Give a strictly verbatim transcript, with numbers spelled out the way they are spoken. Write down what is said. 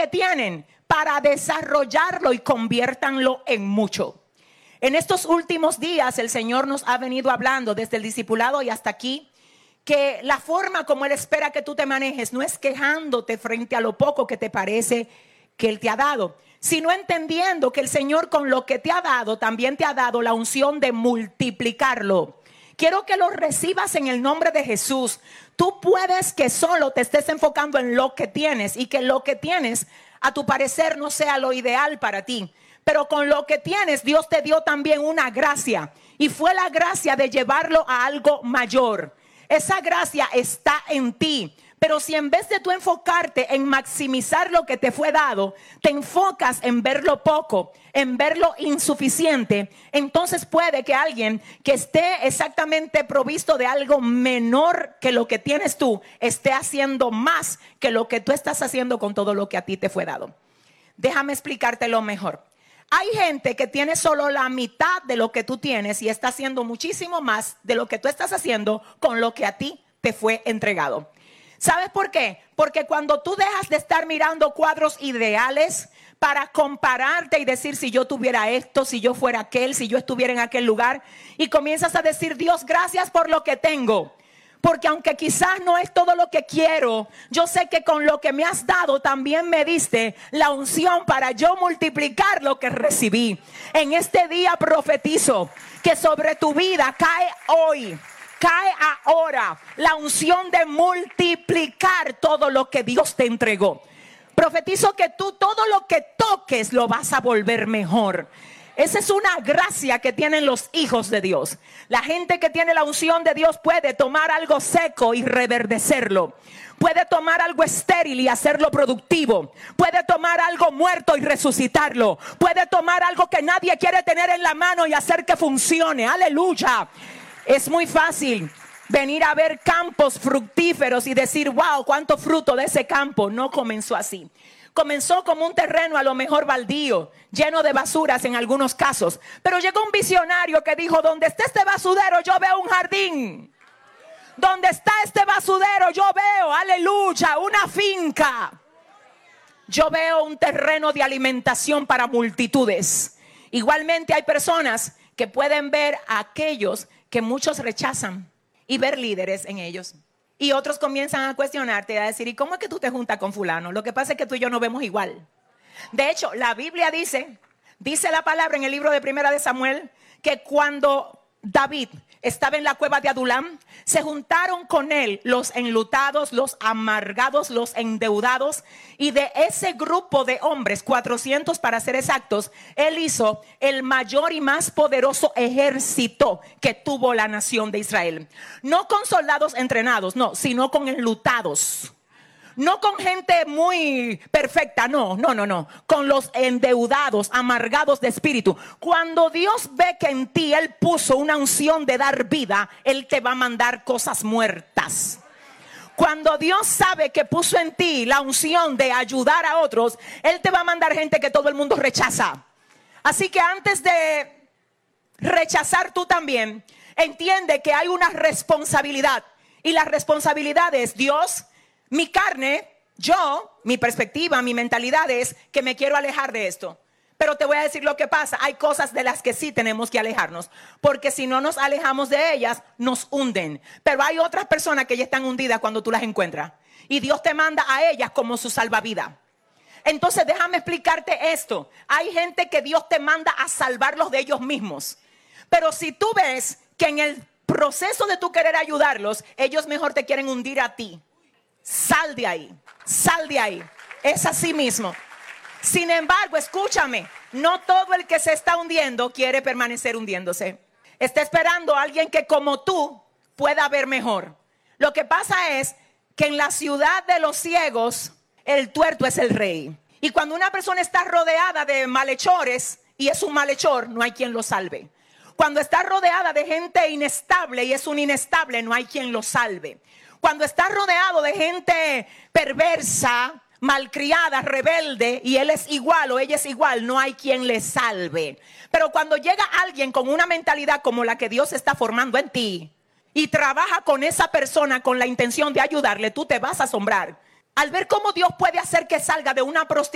que tienen para desarrollarlo y conviértanlo en mucho. En estos últimos días el Señor nos ha venido hablando desde el discipulado y hasta aquí, que la forma como Él espera que tú te manejes no es quejándote frente a lo poco que te parece que Él te ha dado, sino entendiendo que el Señor con lo que te ha dado también te ha dado la unción de multiplicarlo. Quiero que lo recibas en el nombre de Jesús. Tú puedes que solo te estés enfocando en lo que tienes y que lo que tienes a tu parecer no sea lo ideal para ti. Pero con lo que tienes, Dios te dio también una gracia, y fue la gracia de llevarlo a algo mayor. Esa gracia está en ti. Pero si en vez de tú enfocarte en maximizar lo que te fue dado, te enfocas en verlo poco, en verlo insuficiente, entonces puede que alguien que esté exactamente provisto de algo menor que lo que tienes tú, esté haciendo más que lo que tú estás haciendo con todo lo que a ti te fue dado. Déjame explicártelo mejor. Hay gente que tiene solo la mitad de lo que tú tienes y está haciendo muchísimo más de lo que tú estás haciendo con lo que a ti te fue entregado. ¿Sabes por qué? Porque cuando tú dejas de estar mirando cuadros ideales para compararte y decir si yo tuviera esto, si yo fuera aquel, si yo estuviera en aquel lugar, y comienzas a decir, Dios, gracias por lo que tengo. Porque aunque quizás no es todo lo que quiero, yo sé que con lo que me has dado también me diste la unción para yo multiplicar lo que recibí. En este día profetizo que sobre tu vida cae hoy, cae ahora la unción de multiplicar todo lo que Dios te entregó. Profetizo que tú todo lo que toques lo vas a volver mejor. Esa es una gracia que tienen los hijos de Dios. La gente que tiene la unción de Dios puede tomar algo seco y reverdecerlo. Puede tomar algo estéril y hacerlo productivo. Puede tomar algo muerto y resucitarlo. Puede tomar algo que nadie quiere tener en la mano y hacer que funcione. Aleluya. Es muy fácil venir a ver campos fructíferos y decir, wow, cuánto fruto de ese campo. No comenzó así. Comenzó como un terreno a lo mejor baldío, lleno de basuras en algunos casos. Pero llegó un visionario que dijo, donde esté este basurero yo veo un jardín. Donde está este basurero yo veo, aleluya, una finca. Yo veo un terreno de alimentación para multitudes. Igualmente hay personas que pueden ver a aquellos que muchos rechazan y ver líderes en ellos. Y otros comienzan a cuestionarte y a decir, ¿y cómo es que tú te juntas con fulano? Lo que pasa es que tú y yo no vemos igual. De hecho, la Biblia dice, dice la palabra en el libro de Primera de Samuel, que cuando David estaba en la cueva de Adulam, se juntaron con él los enlutados, los amargados, los endeudados, y de ese grupo de hombres, cuatrocientos para ser exactos, él hizo el mayor y más poderoso ejército que tuvo la nación de Israel. No con soldados entrenados, no, sino con enlutados. No con gente muy perfecta, no, no, no, no. Con los endeudados, amargados de espíritu. Cuando Dios ve que en ti Él puso una unción de dar vida, Él te va a mandar cosas muertas. Cuando Dios sabe que puso en ti la unción de ayudar a otros, Él te va a mandar gente que todo el mundo rechaza. Así que antes de rechazar tú también, entiende que hay una responsabilidad. Y la responsabilidad es Dios. Mi carne, yo, mi perspectiva, mi mentalidad es que me quiero alejar de esto. Pero te voy a decir lo que pasa. Hay cosas de las que sí tenemos que alejarnos. Porque si no nos alejamos de ellas, nos hunden. Pero hay otras personas que ya están hundidas cuando tú las encuentras. Y Dios te manda a ellas como su salvavidas. Entonces déjame explicarte esto. Hay gente que Dios te manda a salvarlos de ellos mismos. Pero si tú ves que en el proceso de tú querer ayudarlos, ellos mejor te quieren hundir a ti. Sal de ahí, sal de ahí. Es así mismo. Sin embargo, escúchame, no todo el que se está hundiendo quiere permanecer hundiéndose. Está esperando a alguien que como tú pueda ver mejor. Lo que pasa es que en la ciudad de los ciegos, el tuerto es el rey. Y cuando una persona está rodeada de malhechores y es un malhechor, no hay quien lo salve. Cuando está rodeada de gente inestable y es un inestable, no hay quien lo salve. Cuando está rodeado de gente perversa, malcriada, rebelde, y él es igual o ella es igual, no hay quien le salve. Pero cuando llega alguien con una mentalidad como la que Dios está formando en ti y trabaja con esa persona con la intención de ayudarle, tú te vas a asombrar al ver cómo Dios puede hacer que salga de una prostitución